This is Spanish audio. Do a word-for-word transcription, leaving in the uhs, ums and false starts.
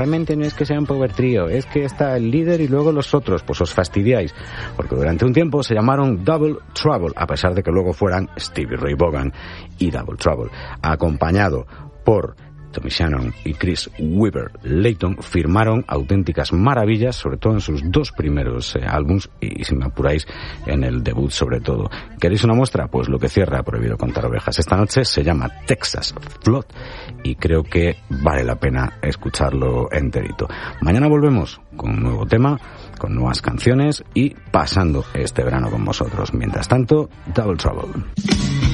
Realmente no es que sea un power trio, es que está el líder y luego los otros, pues os fastidiáis, porque durante un tiempo se llamaron Double Trouble, a pesar de que luego fueran Stevie Ray Vaughan y Double Trouble, acompañado por Tommy Shannon y Chris Weaver Layton. Firmaron auténticas maravillas, sobre todo en sus dos primeros eh, álbums y, si me apuráis, en el debut sobre todo. ¿Queréis una muestra? Pues lo que cierra Prohibido Contar Ovejas esta noche se llama Texas Flood y creo que vale la pena escucharlo enterito. Mañana volvemos con un nuevo tema, con nuevas canciones y pasando este verano con vosotros. Mientras tanto, Double Trouble.